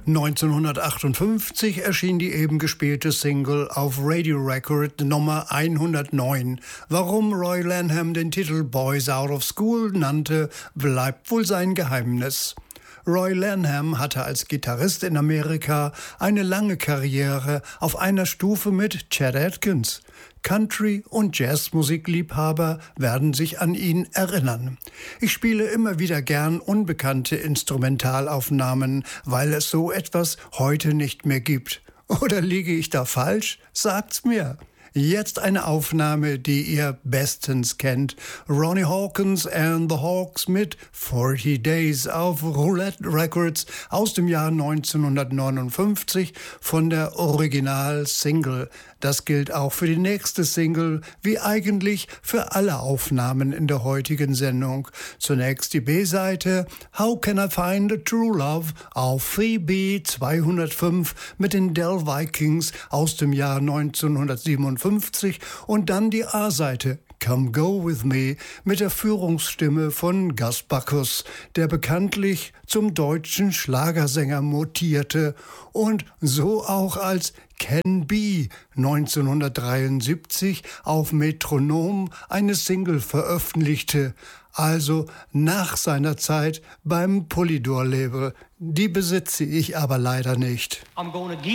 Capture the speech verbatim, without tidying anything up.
neunzehnhundertachtundfünfzig erschien die eben gespielte Single auf Radio Record Nummer hundertneun. Warum Roy Lanham den Titel Boys Out of School nannte, bleibt wohl sein Geheimnis. Roy Lanham hatte als Gitarrist in Amerika eine lange Karriere auf einer Stufe mit Chet Atkins. Country- und Jazzmusikliebhaber werden sich an ihn erinnern. Ich spiele immer wieder gern unbekannte Instrumentalaufnahmen, weil es so etwas heute nicht mehr gibt. Oder liege ich da falsch? Sagt's mir. Jetzt eine Aufnahme, die ihr bestens kennt. Ronnie Hawkins and the Hawks mit forty Days auf Roulette Records aus dem Jahr neunzehnhundertneunundfünfzig von der Original-Single. Das gilt auch für die nächste Single, wie eigentlich für alle Aufnahmen in der heutigen Sendung. Zunächst die B-Seite How Can I Find a True Love auf Phoebe zweihundertfünf mit den Del Vikings aus dem Jahr neunzehnhundertsiebenundfünfzig und dann die A-Seite Come Go With Me mit der Führungsstimme von Gus Backus, der bekanntlich zum deutschen Schlagersänger mutierte und so auch als Ken B. neunzehnhundertdreiundsiebzig auf Metronom eine Single veröffentlichte, also nach seiner Zeit beim Polydor-Label. Die besitze ich aber leider nicht. I'm gonna give